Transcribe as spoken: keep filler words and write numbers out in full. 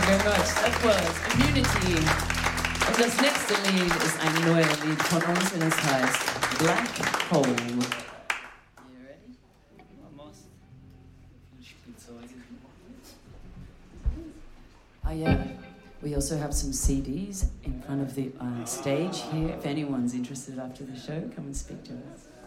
very much. Das war's. Immunity. Und das nächste Lied ist ein neues Lied von uns und es heißt Black Hole. You ready? Almost. Oh yeah. We also have some C Ds in front of the uh, stage here. If anyone's interested after the show, come and speak to us.